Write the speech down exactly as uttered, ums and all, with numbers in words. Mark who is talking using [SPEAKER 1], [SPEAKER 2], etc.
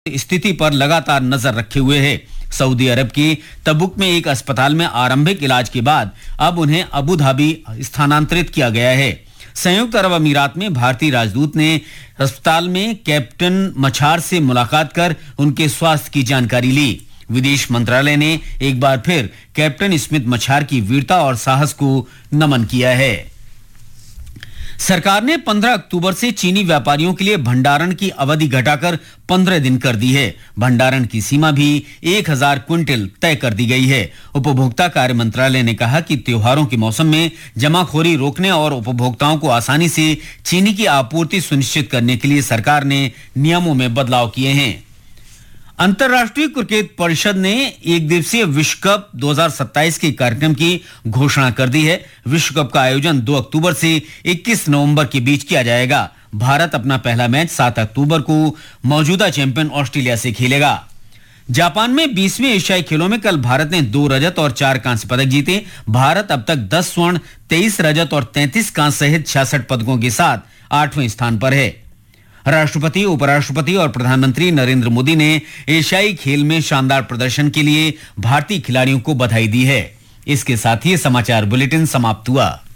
[SPEAKER 1] स्थिति पर लगातार नजर रखे हुए है। सऊदी अरब के तबुक में एक अस्पताल में आरंभिक इलाज के बाद अब उन्हें अबू धाबी स्थानांतरित किया गया है। संयुक्त अरब अमीरात में भारतीय राजदूत ने अस्पताल में कैप्टन मछार से मुलाकात कर उनके स्वास्थ्य की जानकारी ली। विदेश मंत्रालय ने एक बार फिर कैप्टन स्मिथ मछार की वीरता और साहस को नमन किया है। सरकार ने पंद्रह अक्टूबर से चीनी व्यापारियों के लिए भंडारण की अवधि घटाकर पंद्रह दिन कर दी है। भंडारण की सीमा भी एक हज़ार क्विंटल तय कर दी गई है। उपभोक्ता कार्य मंत्रालय ने कहा कि त्योहारों के मौसम में जमाखोरी रोकने और उपभोक्ताओं को आसानी से चीनी की आपूर्ति सुनिश्चित करने के लिए सरकार ने नियमों में बदलाव किए हैं। अंतर्राष्ट्रीय क्रिकेट परिषद ने एक दिवसीय विश्व कप दो हज़ार सत्ताईस के कार्यक्रम की घोषणा कर दी है। विश्व कप का आयोजन दो अक्टूबर से इक्कीस नवंबर के बीच किया जाएगा। भारत अपना पहला मैच सात अक्टूबर को मौजूदा चैंपियन ऑस्ट्रेलिया से खेलेगा। जापान में बीसवें एशियाई खेलों में कल भारत ने दो रजत और चार कांस्य पदक जीते। भारत अब तक दस स्वर्ण, तेईस रजत और तैंतीस कांस्य सहित छियासठ पदकों के साथ आठवें स्थान पर है। राष्ट्रपति, उपराष्ट्रपति और प्रधानमंत्री नरेंद्र मोदी ने एशियाई खेल में शानदार प्रदर्शन के लिए भारतीय खिलाड़ियों को बधाई दी है। इसके साथ ही समाचार बुलेटिन समाप्त हुआ।